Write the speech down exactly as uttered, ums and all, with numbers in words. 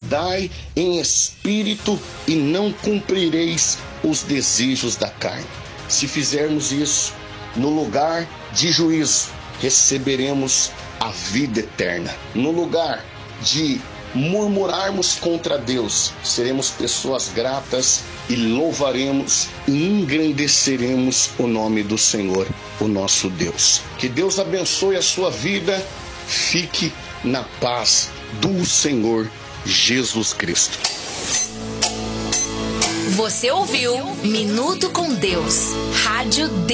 andai em espírito e não cumprireis os desejos da carne. Se fizermos isso, no lugar de juízo, receberemos a vida eterna. No lugar de murmurarmos contra Deus, seremos pessoas gratas e louvaremos e engrandeceremos o nome do Senhor, o nosso Deus. Que Deus abençoe a sua vida. Fique na paz do Senhor Jesus Cristo. Você ouviu Minuto com Deus, Rádio